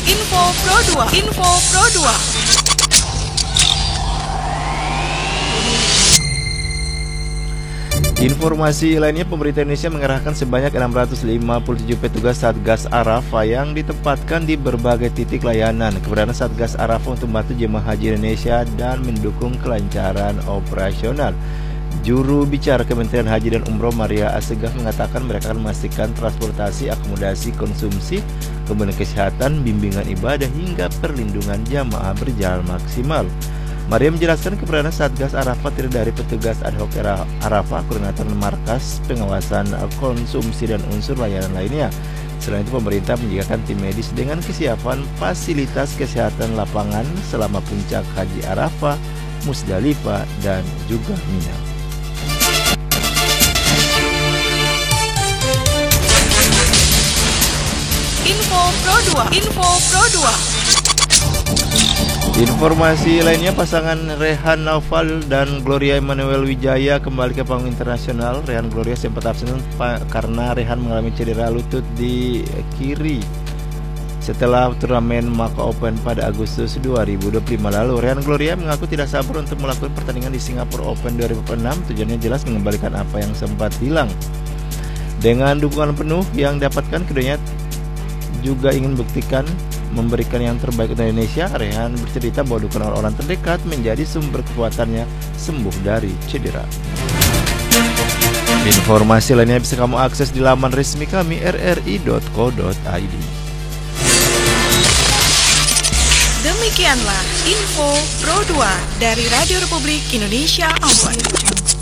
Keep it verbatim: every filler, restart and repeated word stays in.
Info Pro dua. Info Pro dua. Informasi lainnya, pemerintah Indonesia mengerahkan sebanyak enam ratus lima puluh tujuh petugas Satgas Arafah yang ditempatkan di berbagai titik layanan. Keberadaan Satgas Arafah untuk membantu jemaah haji Indonesia dan mendukung kelancaran operasional. Juru bicara Kementerian Haji dan Umroh Maria Assegaf mengatakan mereka akan memastikan transportasi, akomodasi, konsumsi, kemudian kesehatan, bimbingan ibadah hingga perlindungan jamaah berjalan maksimal. Maria menjelaskan keberadaan Satgas Arafah terdiri dari petugas ad hoc Arafah, koordinator markas, pengawasan konsumsi dan unsur layanan lainnya. Selain itu, pemerintah menyediakan tim medis dengan kesiapan fasilitas kesehatan lapangan selama puncak Haji Arafah, Musdalifah, dan juga Mina. Info Pro dua. Info Pro dua. Informasi lainnya, pasangan Rehan Naufal dan Gloria Emmanuel Wijaya kembali ke panggung internasional. Rehan Gloria sempat absen karena Rehan mengalami cedera lutut di kiri setelah turnamen Maka Open pada Agustus dua ribu dua puluh lima lalu. Rehan Gloria mengaku tidak sabar untuk melakukan pertandingan di Singapura Open dua ribu enam. Tujuannya jelas mengembalikan apa yang sempat hilang. Dengan dukungan penuh yang dapatkan, keduanya juga ingin buktikan memberikan yang terbaik untuk Indonesia. Rehan bercerita bahwa dukungan orang terdekat menjadi sumber kekuatannya sembuh dari cedera. Informasi lainnya bisa kamu akses di laman resmi kami r r i dot co dot i d. Demikianlah Info Pro dua dari Radio Republik Indonesia Ambon.